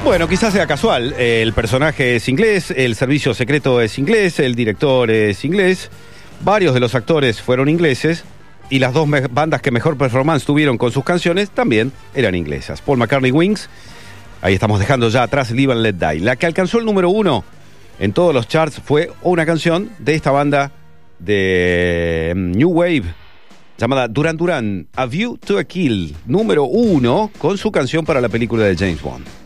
Bueno, quizás sea casual. El personaje es inglés, el servicio secreto es inglés, el director es inglés, varios de los actores fueron ingleses y las dos bandas que mejor performance tuvieron con sus canciones también eran inglesas. Paul McCartney, Wings, ahí estamos dejando ya atrás Live and Let Die. La que alcanzó el número 1 en todos los charts fue una canción de esta banda de New Wave llamada Duran Duran, A View to a Kill, número 1 con su canción para la película de James Bond.